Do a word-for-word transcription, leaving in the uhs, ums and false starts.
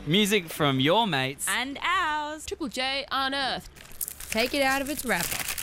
Music from your mates And ours. Triple J Unearthed. Take it out of its wrapper.